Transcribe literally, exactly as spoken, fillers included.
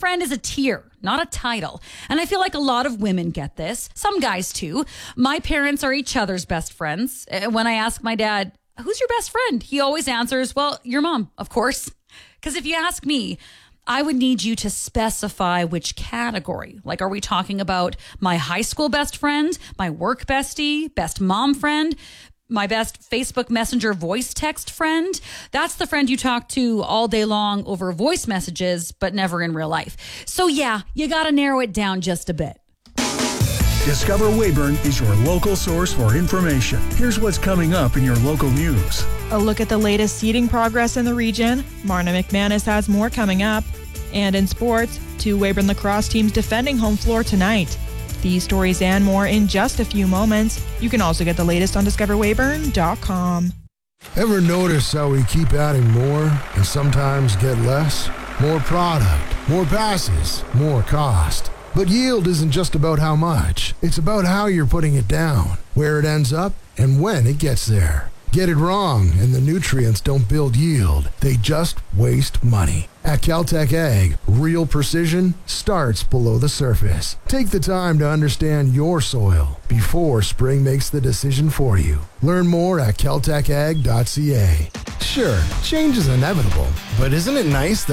friend is a tier, not a title. And I feel like a lot of women get this. Some guys too. My parents are each other's best friends. When I ask my dad, who's your best friend? He always answers, well, your mom, of course. Because if you ask me, I would need you to specify which category. Like, are we talking about my high school best friend, my work bestie, best mom friend, my best Facebook Messenger voice text friend? That's the friend you talk to all day long over voice messages, but never in real life. So yeah, you got to narrow it down just a bit. Discover Weyburn is your local source for information. Here's what's coming up in your local news. A look at the latest seeding progress in the region. Marna McManus has more coming up. And in sports, two Weyburn lacrosse teams defending home floor tonight. These stories and more in just a few moments. You can also get the latest on discover weyburn dot com. Ever notice how we keep adding more and sometimes get less? More product, more passes, more cost. But yield isn't just about how much. It's about how you're putting it down, where it ends up, and when it gets there. Get it wrong, and the nutrients don't build yield. They just waste money. At Caltech Ag, real precision starts below the surface. Take the time to understand your soil before spring makes the decision for you. Learn more at caltech ag dot c a. Sure, change is inevitable, but isn't it nice that